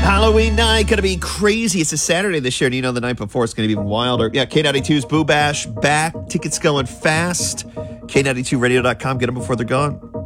Halloween night, going to be crazy. It's a Saturday this year, and you know the night before it's going to be even wilder. Yeah, K92's Boo Bash back. Tickets going fast. K92radio.com. Get them before they're gone.